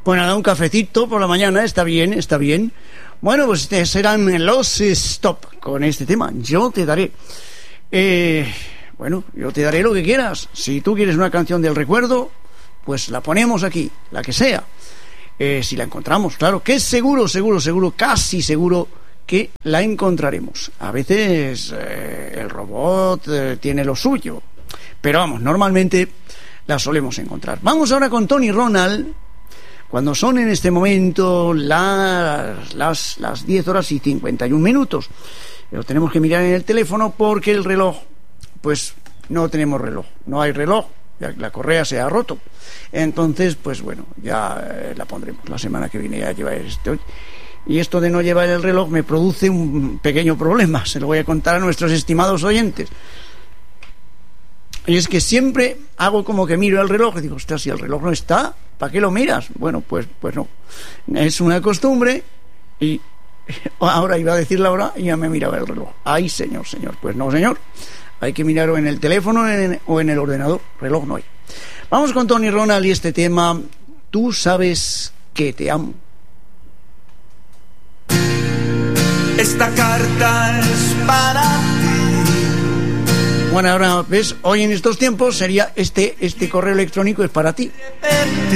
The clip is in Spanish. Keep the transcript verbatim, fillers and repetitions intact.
Pues nada, un cafecito por la mañana, está bien, está bien. Bueno, pues ustedes serán los Stop con este tema. Yo te daré. Eh, bueno, yo te daré lo que quieras. Si tú quieres una canción del recuerdo, pues la ponemos aquí, la que sea. Eh, si la encontramos, claro, que es seguro, seguro, seguro, casi seguro que la encontraremos. A veces eh, el robot eh, tiene lo suyo, pero vamos, normalmente la solemos encontrar. Vamos ahora con Tony Ronald, cuando son en este momento las, las, las diez horas y cincuenta y un minutos. Lo tenemos que mirar en el teléfono porque el reloj, pues no tenemos reloj, no hay reloj, la correa se ha roto. Entonces, pues bueno, ya eh, la pondremos la semana que viene, ya lleva este. Y esto de no llevar el reloj me produce un pequeño problema, se lo voy a contar a nuestros estimados oyentes. Y es que siempre hago como que miro el reloj y digo, ostras, si el reloj no está, ¿para qué lo miras? Bueno, pues, pues no, es una costumbre. Y ahora iba a decir la hora y ya me miraba el reloj. Ay, señor, señor, pues no, señor, hay que mirarlo en el teléfono en, o en el ordenador, reloj no hay. Vamos con Tony Ronald y este tema, Tú sabes que te amo. Esta carta es para ti. Bueno, ahora ves, hoy en estos tiempos sería este, este correo electrónico es para ti.